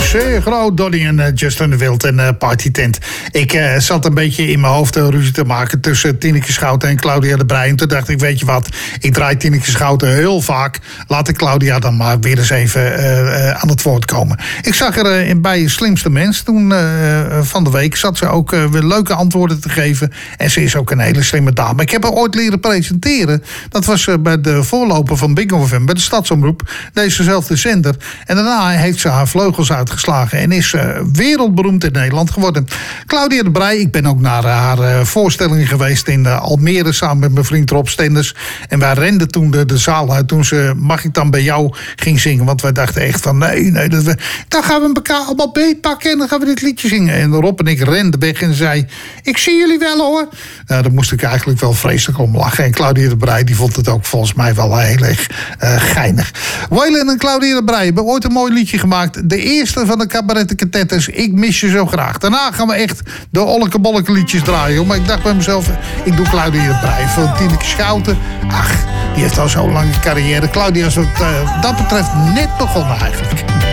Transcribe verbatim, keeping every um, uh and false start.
zeer groot. Donny en uh, Justin de Wild en uh, Party Tent. Ik uh, zat een beetje in mijn hoofd uh, ruzie te maken tussen Tineke Schouten en Claudia de Breij. En toen dacht ik, weet je wat, ik draai Tineke Schouten heel vaak. Laat ik Claudia dan maar weer eens even uh, uh, aan het woord komen. Ik zag er uh, bij Slimste Mens toen uh, van de week zat ze ook uh, weer leuke antwoorden te geven. En ze is ook een hele slimme dame. Ik heb haar ooit leren presenteren. Dat was uh, bij de voorloper van Bingo F M, bij de Stadsomroep. Dezezelfde zender. En daarna heeft ze haar vleugels uitgeslagen en is uh, wereldberoemd in Nederland geworden. Claudia de Breij, ik ben ook naar haar uh, voorstelling geweest in uh, Almere samen met mijn vriend Rob Stenders. En wij renden toen de, de zaal uit toen ze Mag ik dan bij jou ging zingen. Want wij dachten echt van nee, nee, dat we, dan gaan we elkaar allemaal beetpakken en dan gaan we dit liedje zingen. En Rob en ik renden weg en zei, ik zie jullie wel hoor. Nou, daar moest ik eigenlijk wel vreselijk om lachen. En Claudia de Breij die vond het ook volgens mij wel heel erg uh, geinig. Waylon en Claudia de Breij hebben ooit een mooi liedje gemaakt. De eerste van de cabarettenkatetters. Ik mis je zo graag. Daarna gaan we echt de olleke bolleke liedjes draaien. Maar ik dacht bij mezelf, ik doe Claudia de Breij. Van Tineke Schouten. Ach, die heeft al zo'n lange carrière. Claudia is wat uh, dat betreft net begonnen eigenlijk.